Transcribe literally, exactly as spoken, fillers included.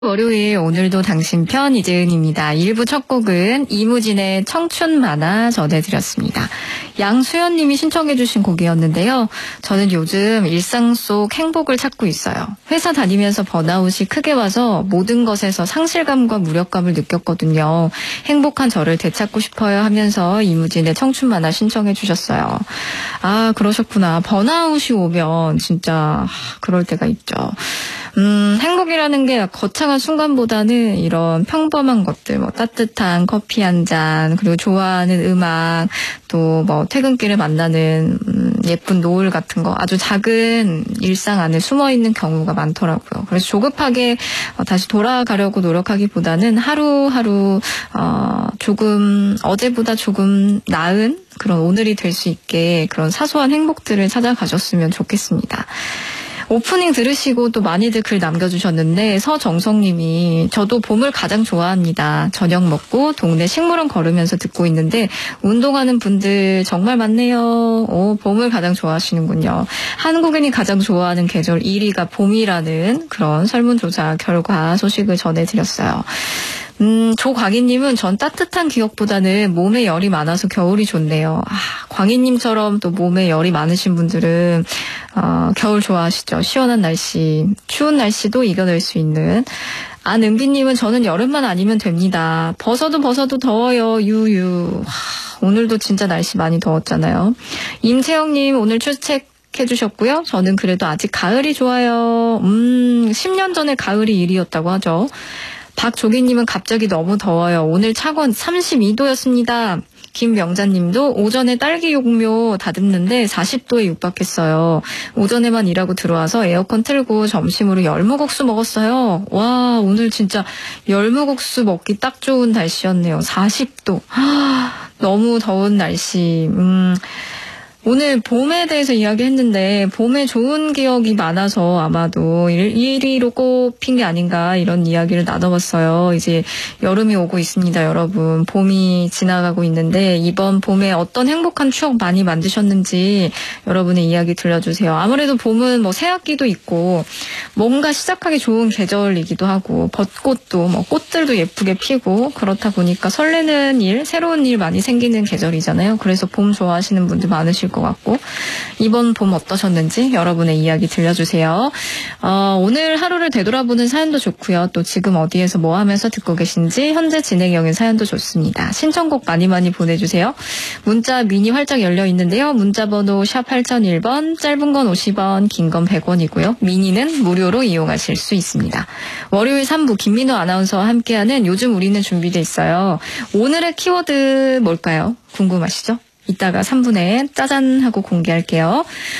월요일 오늘도 당신 편 이재은입니다. 일 부 첫 곡은 이무진의 청춘 만화 전해드렸습니다. 양수연님이 신청해주신 곡이었는데요. 저는 요즘 일상 속 행복을 찾고 있어요. 회사 다니면서 번아웃이 크게 와서 모든 것에서 상실감과 무력감을 느꼈거든요. 행복한 저를 되찾고 싶어요 하면서 이무진의 청춘 만화 신청해주셨어요. 아, 그러셨구나. 번아웃이 오면 진짜 그럴 때가 있죠. 음, 행복이라는 게 거창한 순간보다는 이런 평범한 것들, 뭐 따뜻한 커피 한 잔, 그리고 좋아하는 음악, 또 뭐 퇴근길에 만나는 음, 예쁜 노을 같은 거, 아주 작은 일상 안에 숨어있는 경우가 많더라고요. 그래서 조급하게 어, 다시 돌아가려고 노력하기보다는 하루하루 어, 조금 어제보다 조금 나은 그런 오늘이 될 수 있게 그런 사소한 행복들을 찾아가셨으면 좋겠습니다. 오프닝 들으시고 또 많이들 글 남겨주셨는데 서정성님이 저도 봄을 가장 좋아합니다. 저녁 먹고 동네 식물원 걸으면서 듣고 있는데 운동하는 분들 정말 많네요. 오, 봄을 가장 좋아하시는군요. 한국인이 가장 좋아하는 계절 일 위가 봄이라는 그런 설문조사 결과 소식을 전해드렸어요. 음, 조광희님은 전 따뜻한 기억보다는 몸에 열이 많아서 겨울이 좋네요. 아, 광희님처럼 또 몸에 열이 많으신 분들은 어, 겨울 좋아하시죠. 시원한 날씨, 추운 날씨도 이겨낼 수 있는. 안은비님은 저는 여름만 아니면 됩니다. 벗어도 벗어도 더워요. 유유. 와, 오늘도 진짜 날씨 많이 더웠잖아요. 임채영님 오늘 출첵 해주셨고요. 저는 그래도 아직 가을이 좋아요. 음, 십 년 전에 가을이 일이었다고 하죠. 박조기님은 갑자기 너무 더워요. 오늘 창원 삼십이 도였습니다. 김명자님도 오전에 딸기 용묘 다듬는데 사십 도에 육박했어요. 오전에만 일하고 들어와서 에어컨 틀고 점심으로 열무국수 먹었어요. 와, 오늘 진짜 열무국수 먹기 딱 좋은 날씨였네요. 사십 도. 너무 더운 날씨. 음... 오늘 봄에 대해서 이야기했는데 봄에 좋은 기억이 많아서 아마도 일 위로 꼽힌 게 아닌가 이런 이야기를 나눠봤어요. 이제 여름이 오고 있습니다, 여러분. 봄이 지나가고 있는데 이번 봄에 어떤 행복한 추억 많이 만드셨는지 여러분의 이야기 들려주세요. 아무래도 봄은 뭐 새학기도 있고 뭔가 시작하기 좋은 계절이기도 하고 벚꽃도 뭐 꽃들도 예쁘게 피고 그렇다 보니까 설레는 일, 새로운 일 많이 생기는 계절이잖아요. 그래서 봄 좋아하시는 분들 많으실 것 같고 이번 봄 어떠셨는지 여러분의 이야기 들려주세요. 어, 오늘 하루를 되돌아보는 사연도 좋고요. 또 지금 어디에서 뭐 하면서 듣고 계신지 현재 진행형인 사연도 좋습니다. 신청곡 많이 많이 보내주세요. 문자 미니 활짝 열려 있는데요. 문자번호 샵 팔공공일 번, 짧은 건 오십 원, 긴 건 백 원이고요. 미니는 무료로 이용하실 수 있습니다. 월요일 삼 부 김민호 아나운서와 함께하는 요즘 우리는 준비돼 있어요. 오늘의 키워드 뭘까요? 궁금하시죠? 이따가 삼 분에 짜잔 하고 공개할게요.